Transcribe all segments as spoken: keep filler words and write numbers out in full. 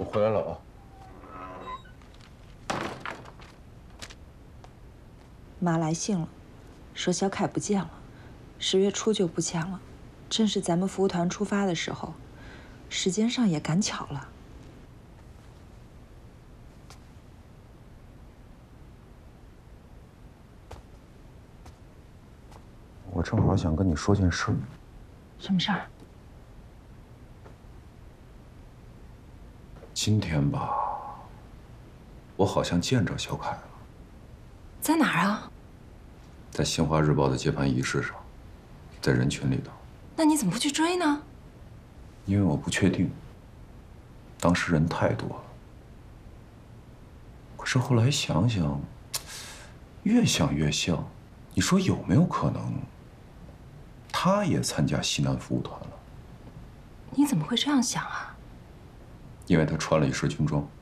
我回来了啊。 妈来信了，说小凯不见了，十月初就不见了，正是咱们服务团出发的时候，时间上也赶巧了。 我正好想跟你说件事。 什么事儿？ 今天吧，我好像见着小凯了。 在哪儿啊？ 在《新华日报》的接盘仪式上，在人群里头。 那你怎么不去追呢？ 因为我不确定，当时人太多了。可是后来想想，越想越像，你说有没有可能，他也参加西南服务团了？ 你怎么会这样想啊？ 因为他穿了一身军装。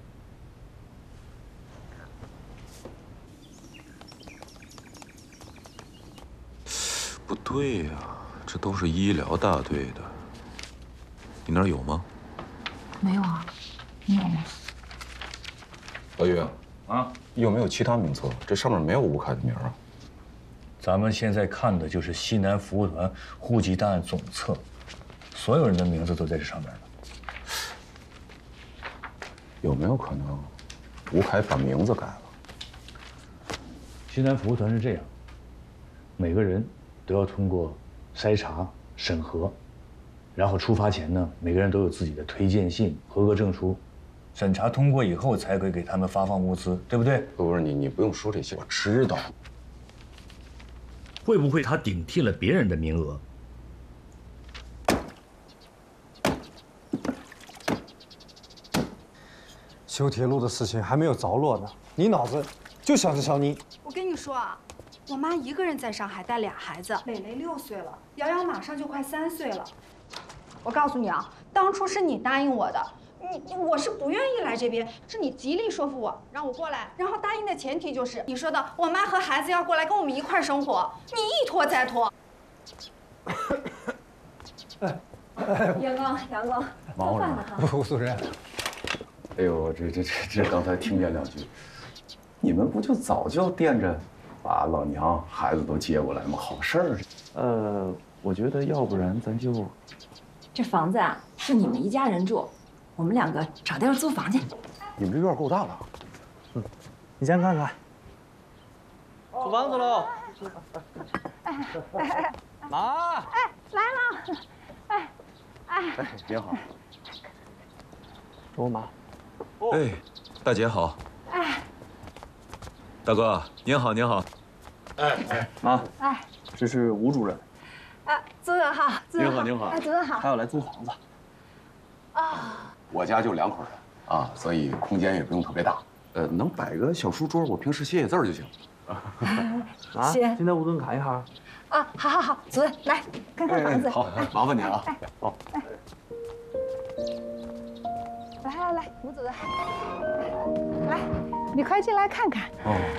不对呀，这都是医疗大队的，你那儿有吗？ 没有啊，你有吗？ 老于啊， 有没有其他名册？这上面没有吴凯的名啊。 咱们现在看的就是西南服务团户籍档案总册，所有人的名字都在这上面呢。 有没有可能，吴凯把名字改了？ 西南服务团是这样，每个人都要通过筛查、审核，然后出发前呢，每个人都有自己的推荐信、合格证书，审查通过以后才可以给他们发放物资，对不对？ 不是你，你不用说这些，我知道。 会不会他顶替了别人的名额？ 修铁路的事情还没有着落呢，你脑子就想着小妮。 我跟你说啊，我妈一个人在上海带俩孩子，磊磊六岁了，瑶瑶马上就快三岁了。我告诉你啊，当初是你答应我的，你我是不愿意来这边，是你极力说服我让我过来，然后答应的前提就是你说的我妈和孩子要过来跟我们一块生活，你一拖再拖。 杨刚，杨刚， 忙着呢。 吴主任， 哎呦，这这这这刚才听见两句，你们不就早就惦着把老娘孩子都接过来吗？好事儿。呃，我觉得要不然咱就…… 这房子啊是你们一家人住，我们两个找地儿租房去。 你们这院够大了。 嗯，你先看看。 租房子喽！妈！ 哎，来了！哎，哎， 哎，您好。 我妈。 哎，大姐好。 哎， 大哥您好，您好。 哎哎， 妈， 哎， 这是吴主任。 啊，组长好，组长好， 您好，您好。 哎，组长好。 他要来租房子。 啊， 我家就两口人啊，所以空间也不用特别大。呃，能摆个小书桌，我平时写写字儿就行。 啊， 行现在吴主任看一下。 啊，好好好，主任来看看房子。 好，麻烦您啊。好。 来来来，吴主任，来，你快进来看看。 哦，